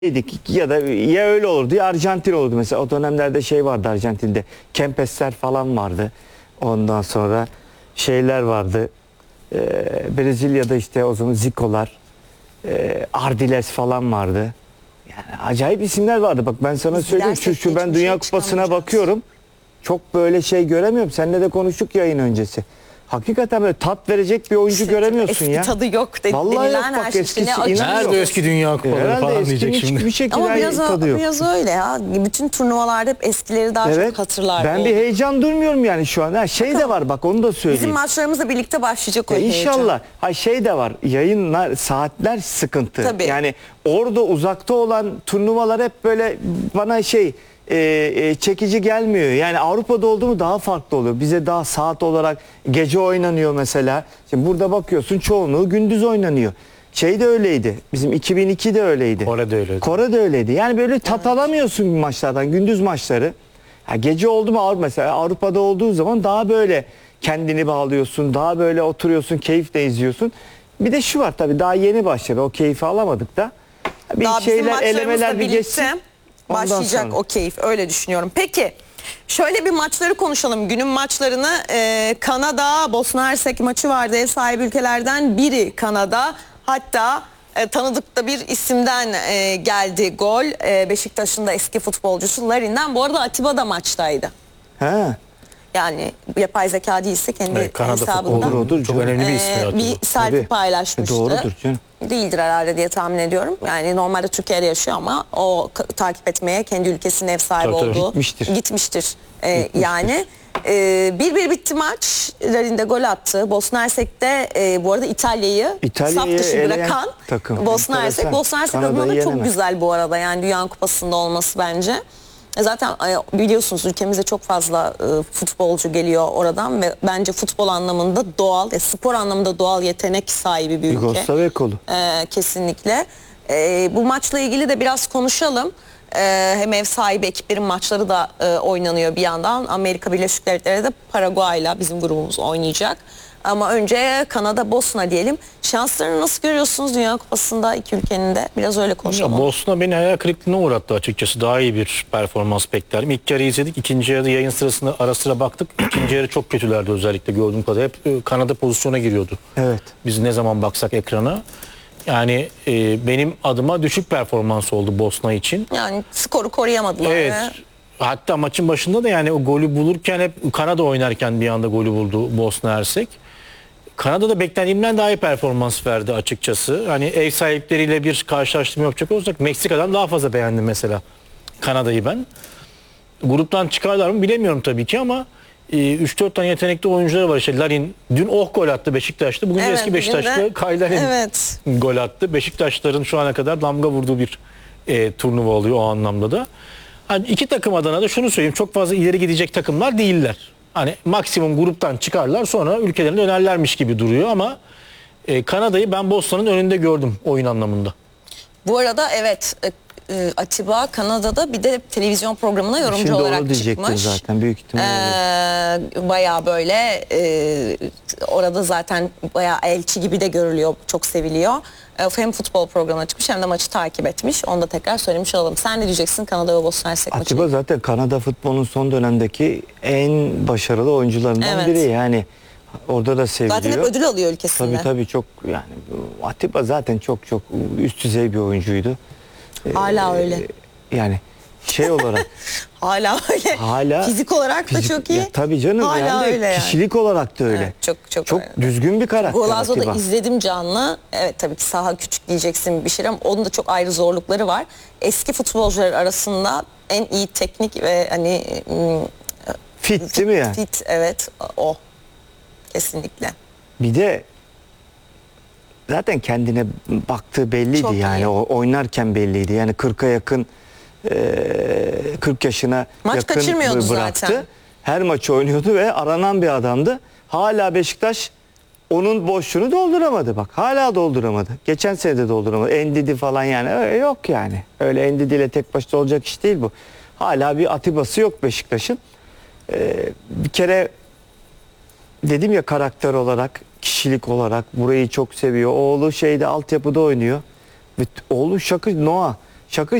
dedik ya da ya öyle olurdu ya Arjantin olurdu mesela. O dönemlerde şey vardı Arjantin'de. Kempesler falan vardı. Ondan sonra şeyler vardı. Brezilya'da işte o zaman Zico'lar, Ardiles falan vardı. Yani acayip isimler vardı. Bak ben sana Biz söyleyeyim. gidersek Şu ben Dünya geçmişe Kupası'na çıkamayacağız. bakıyorum. Çok böyle şey göremiyorum. Seninle de konuştuk yayın öncesi. Hakikaten böyle tat verecek bir oyuncu göremiyorsun eski ya. tadı yok Vallahi yok denilen bak her şey. eskisi Ne inan acı yok. Nerede eski Dünya Kupaları Herhalde falan diyecek eskinin şimdi. hiçbir şekilde Ama tadı yok. biraz öyle ya. Bütün turnuvalarda hep eskileri daha çok hatırlar. Ben bir heyecan duymuyorum yani şu an. Ha, şey de var bak onu da söyleyeyim. Bizim maçlarımızla birlikte başlayacak o heyecan. İnşallah. Ha şey de var. Yayınlar, saatler sıkıntı. Tabii. Yani orada uzakta olan turnuvalar hep böyle bana çekici gelmiyor. Yani Avrupa'da olduğu mu daha farklı oluyor. Bize daha saat olarak gece oynanıyor mesela. Şimdi burada bakıyorsun çoğunluğu gündüz oynanıyor. Şey de öyleydi. Bizim 2002 de öyleydi. Kore'de öyleydi. Kore'de öyleydi. Yani böyle tat alamıyorsun maçlardan. Gündüz maçları. Ha, gece oldu mu mesela Avrupa'da olduğu zaman daha böyle kendini bağlıyorsun. Daha böyle oturuyorsun, keyifle izliyorsun. Bir de şu var tabii daha yeni başladı. O keyfi alamadık da. Bir Daha bizim şeyler, maçlarımızla elemeler bir birlikte geçsin. Ondan başlayacak sonra. o keyif. Öyle düşünüyorum. Peki şöyle bir maçları konuşalım. Günün maçlarını Kanada, Bosna Hersek maçı vardı. Ev sahibi ülkelerden biri Kanada. Hatta tanıdık da bir isimden geldi gol. Beşiktaş'ın da eski futbolcusu Larin'den. Bu arada Atiba da maçtaydı. Ha. Yani yapay zeka değilse kendi Evet, Kanada hesabında futbolu çok önemli bir ismi Atiba. bir selfie Tabii. paylaşmıştı. Doğrudur canım. Değildir herhalde diye tahmin ediyorum. Yani normalde Türkiye'de yaşıyor ama o takip etmeye kendi ülkesinin ev sahibi Tabii, tabii. olduğu Gitmiştir. yani 1-1 bitti maç. Larin'de gol attı. Bosna Hersek'te bu arada İtalya'yı saf dışı eleyen bırakan takım. Bosna Hersek. Enteresan. Bosna Hersek Kanada'yı adına da çok yenemez. güzel bu arada. Yani Dünya Kupası'nda olması bence. Zaten biliyorsunuz ülkemize çok fazla futbolcu geliyor oradan ve bence futbol anlamında doğal, spor anlamında doğal yetenek sahibi bir ülke. Yugoslav ekolu. Kesinlikle. Bu maçla ilgili de biraz konuşalım. Hem ev sahibi ekiplerin maçları da oynanıyor bir yandan. Amerika Birleşik Devletleri'de de Paraguay'la bizim grubumuz oynayacak. Ama önce Kanada, Bosna diyelim. Şanslarını nasıl görüyorsunuz Dünya Kupası'nda iki ülkenin de? Biraz öyle konuşalım. Ya Bosna beni hayal kırıklığına uğrattı açıkçası. Daha iyi bir performans beklerdim. İlk yarı izledik. İkinci yarıda yayın sırasında ara sıra baktık. İkinci yarı çok kötülerdi özellikle gördüğüm kadarıyla. Hep Kanada pozisyona giriyordu. Evet. Biz ne zaman baksak ekrana. Yani benim adıma düşük performans oldu Bosna için. Yani skoru koruyamadılar. Evet. Hatta maçın başında da yani o golü bulurken hep Kanada oynarken bir anda golü buldu Bosna Hersek. Kanada'da beklediğimden daha iyi performans verdi açıkçası. Hani ev sahipleriyle bir karşılaştırma yapacak olursak Meksika'dan daha fazla beğendim mesela Kanada'yı ben. Gruptan çıkarlar mı bilemiyorum tabii ki ama 3-4 tane yetenekli oyuncuları var. İşte Larin dün gol attı Beşiktaş'ta. Bugün de Evet, eski bugün de- Beşiktaş'ta Kaylarin Evet. gol attı. Beşiktaşların şu ana kadar damga vurduğu bir turnuva oluyor o anlamda da. Hani iki takım adına da şunu söyleyeyim. Çok fazla ileri gidecek takımlar değiller. Hani maksimum gruptan çıkarlar sonra ülkelerine dönerlermiş gibi duruyor ama Kanada'yı ben Bosna'nın önünde gördüm oyun anlamında. Bu arada evet Atiba Kanada'da bir de televizyon programına yorumcu Şimdi olarak onu diyecektim çıkmış. zaten büyük ihtimalle. Bayağı böyle orada zaten bayağı elçi gibi de görülüyor, çok seviliyor. Hem futbol programına çıkmış hem de maçı takip etmiş. Onu da tekrar söylemiş olalım. Sen ne diyeceksin Kanada ve Bosna Hersek maçı? Atiba zaten Kanada futbolunun son dönemdeki en başarılı oyuncularından Evet. biri yani. Orada da seviliyor. Zaten hep ödül alıyor ülkesinde. Tabii çok yani Atiba zaten çok üst düzey bir oyuncuydu. Hala öyle. Yani şey olarak Hala öyle. hala Fizik olarak da çok iyi. Ya, tabii canım Hala yani de öyle yani. kişilik olarak da öyle. Evet, çok öyle. düzgün bir karakter Golazzo'da Atiba. izledim canlı. Evet tabii ki saha küçük diyeceksin bir şey ama onun da çok ayrı zorlukları var. Eski futbolcular arasında en iyi teknik ve hani Fit değil mi yani? Fit evet o. Kesinlikle. Bir de zaten kendine baktığı belliydi Çok yani iyi. o oynarken belliydi. Yani 40'a yakın 40 yaşına Maç yakın kaçırmıyordu bıraktı. zaten. Her maçı oynuyordu ve aranan bir adamdı. Hala Beşiktaş onun boşluğunu dolduramadı bak. Hala dolduramadı. Geçen sene de dolduramadı. Endidi falan yani öyle yok yani. Öyle Endidi ile tek başına olacak iş değil bu. Hala bir Atiba'sı yok Beşiktaş'ın. Bir kere dedim ya karakter olarak, kişilik olarak burayı çok seviyor. Oğlu şeyde altyapıda oynuyor. Ve oğlu Noah. şakır